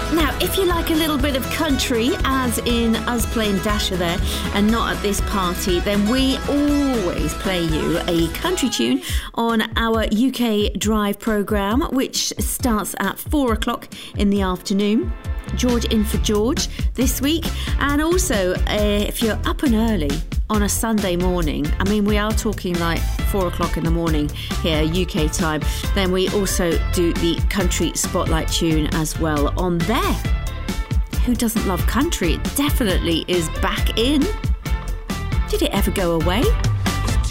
Now, if you like a little bit of country, as in us playing Dasher there, and not at this party, then we always play you a country tune on our UK Drive programme, which starts at 4 o'clock in the afternoon. George in for George this week. And also, if you're up and early on a Sunday morning, I mean, we are talking like 4 o'clock in the morning here, UK time, then we also do the country spotlight tune as well on there. Who doesn't love country? It definitely is back in. Did it ever go away?